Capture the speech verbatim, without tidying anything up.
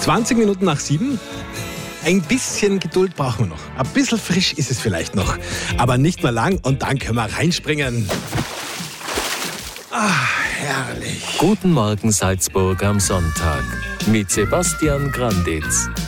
zwanzig Minuten nach sieben. Ein bisschen Geduld brauchen wir noch. Ein bisschen frisch ist es vielleicht noch. Aber nicht mehr lang und dann können wir reinspringen. Ah, herrlich. Guten Morgen Salzburg am Sonntag mit Sebastian Granditz.